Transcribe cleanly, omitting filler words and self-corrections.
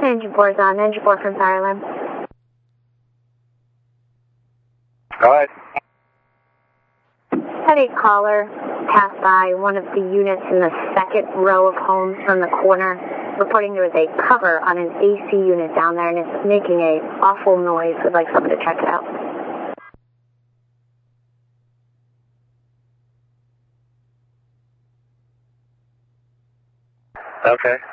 Engine 4's on. Engine 4 from fire alarm. Go ahead. Had a caller pass by one of the units in the second row of homes from the corner, reporting there was a cover on an AC unit down there, and it's making a awful noise. Would like someone to check it out. Okay.